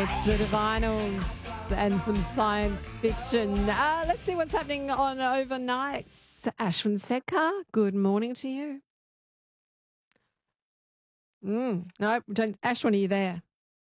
It's the Divinals and some science fiction. Let's see what's happening on overnights. Ashwin Sedkar, good morning to you. No, don't. Ashwin, are you there?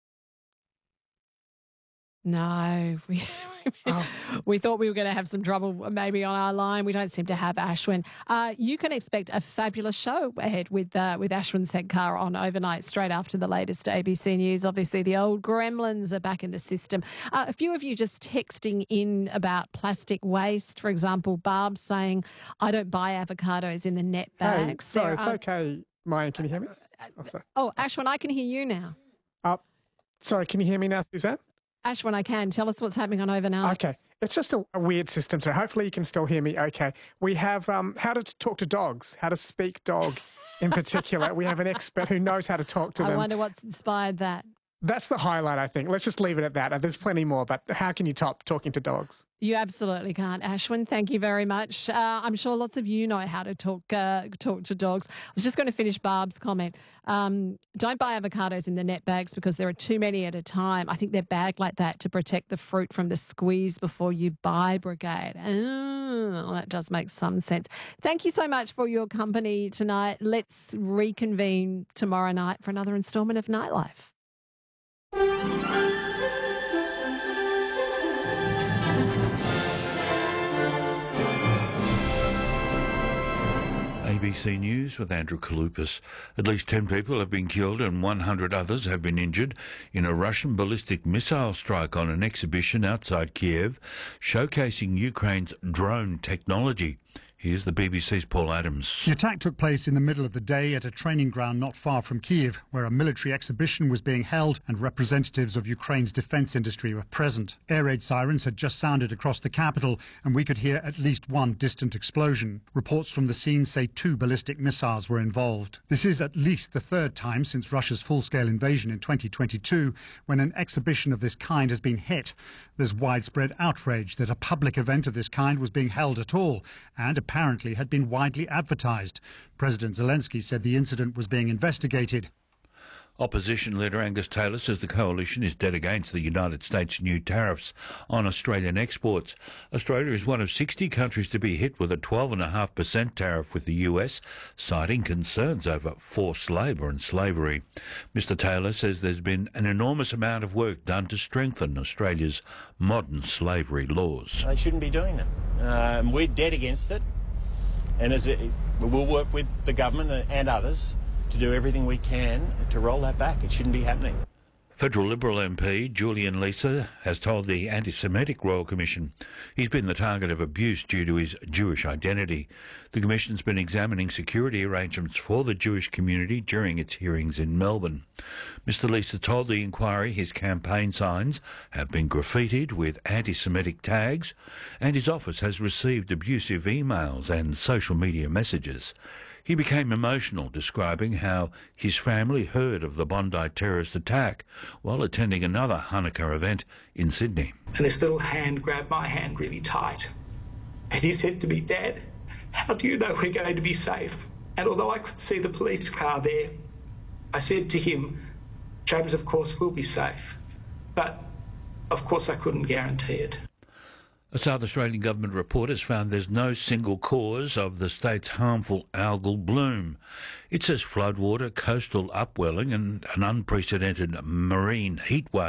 No, we thought we were going to have some trouble maybe on our line. We don't seem to have Ashwin. You can expect a fabulous show ahead with Ashwin Sedkar on overnight straight after the latest ABC News. Obviously, the old gremlins are back in the system. A few of you just texting in about plastic waste. For example, Barb saying, I don't buy avocados in the net bags. Hey, sorry, it's okay. Maya, can you hear me? Ashwin, I can hear you now. Sorry, can you hear me now, Suzanne? Ashwin, I can. Tell us what's happening on overnight. Okay. It's just a weird system, so hopefully you can still hear me okay. We have how to talk to dogs, how to speak dog in particular. We have an expert who knows how to talk to them. I wonder what's inspired that. That's the highlight, I think. Let's just leave it at that. There's plenty more, but how can you top talking to dogs? You absolutely can't, Ashwin. Thank you very much. I'm sure lots of you know how to talk to dogs. I was just going to finish Barb's comment. Don't buy avocados in the net bags because there are too many at a time. I think they're bagged like that to protect the fruit from the squeeze before you buy, Brigade. Oh, that does make some sense. Thank you so much for your company tonight. Let's reconvene tomorrow night for another instalment of Nightlife. ABC News with Andrew Kaloupas. At least 10 people have been killed and 100 others have been injured in a Russian ballistic missile strike on an exhibition outside Kiev showcasing Ukraine's drone technology. Here's the BBC's Paul Adams. The attack took place in the middle of the day at a training ground not far from Kiev, where a military exhibition was being held and representatives of Ukraine's defence industry were present. Air raid sirens had just sounded across the capital, and we could hear at least one distant explosion. Reports from the scene say 2 ballistic missiles were involved. This is at least the third time since Russia's full-scale invasion in 2022 when an exhibition of this kind has been hit. There's widespread outrage that a public event of this kind was being held at all, and apparently had been widely advertised. President Zelensky said the incident was being investigated. Opposition leader Angus Taylor says the coalition is dead against the United States' new tariffs on Australian exports. Australia is one of 60 countries to be hit with a 12.5% tariff with the US, citing concerns over forced labour and slavery. Mr Taylor says there's been an enormous amount of work done to strengthen Australia's modern slavery laws. They shouldn't be doing that. We're dead against it, and we'll work with the government and others to do everything we can to roll that back. It shouldn't be happening. Federal Liberal MP Julian Leeser has told the Anti-Semitic Royal Commission he's been the target of abuse due to his Jewish identity. The Commission's been examining security arrangements for the Jewish community during its hearings in Melbourne. Mr Leeser told the inquiry his campaign signs have been graffitied with anti-Semitic tags and his office has received abusive emails and social media messages. He became emotional, describing how his family heard of the Bondi terrorist attack while attending another Hanukkah event in Sydney. And this little hand grabbed my hand really tight. And he said to me, Dad, how do you know we're going to be safe? And although I could see the police car there, I said to him, James, of course, will be safe. But, of course, I couldn't guarantee it. A South Australian government report has found there's no single cause of the state's harmful algal bloom. It says floodwater, coastal upwelling and an unprecedented marine heatwave